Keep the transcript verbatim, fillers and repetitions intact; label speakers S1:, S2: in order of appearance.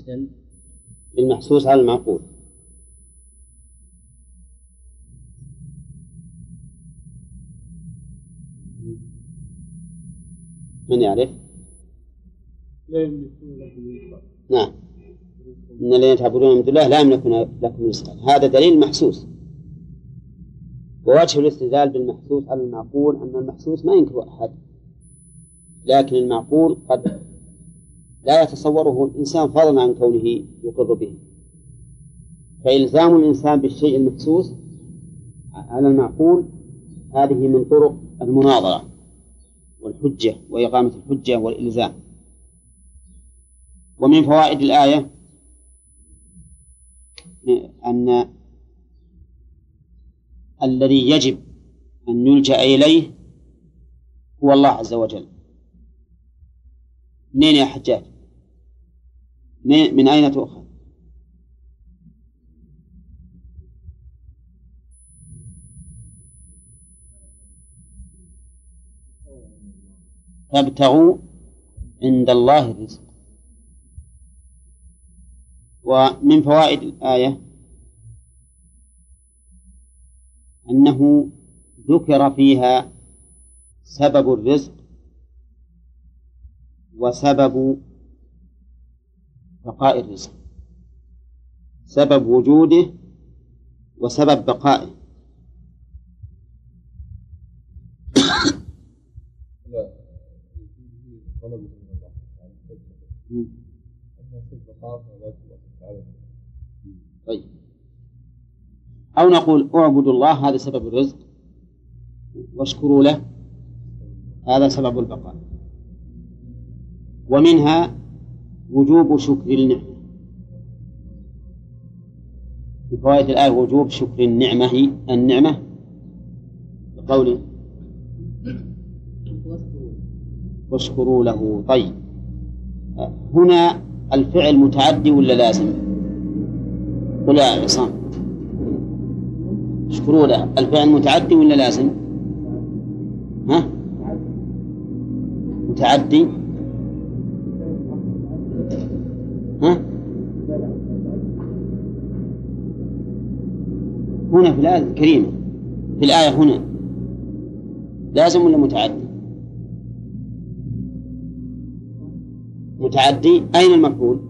S1: بالمحسوس على المعقول. من يعرف؟
S2: لا يملكون لكم رزقا.
S1: نعم، إن الذين تعبدون من دون الله لا يملكون لكم رزقا، هذا دليل محسوس. ووجه الاستدلال بالمحسوس على المعقول أن المحسوس ما ينكر أحد، لكن المعقول قد لا يتصوره الإنسان فضلا عن كونه يقر به، فإلزام الإنسان بالشيء المحسوس على المعقول هذه من طرق المناظرة والحجة وإقامة الحجة والإلزام. ومن فوائد الآية أن الذي يجب أن يلجأ إليه هو الله عز وجل. منين يا حجاج؟ من أين تؤخذ؟ فابتغوا عند الله الرزق. ومن فوائد الآية أنه ذكر فيها سبب الرزق وسبب بقاء الرزق، سبب وجوده وسبب بقائه. طيب، أو نقول اعبدوا الله هذا سبب الرزق واشكروا له هذا سبب البقاء. ومنها وجوب شكر النعمة. من فوائد الآية وجوب شكر النعمة النعمة بقوله واشكروا له. طيب، هنا الفعل متعدي ولا لازم؟ قل يا عصام، اشكروا له الفعل متعدي ولا لازم؟ ها؟ متعدي؟ ها؟ هنا في الآية الكريمة، في الآية هنا لازم ولا متعدي؟ متعدي. أين المفعول؟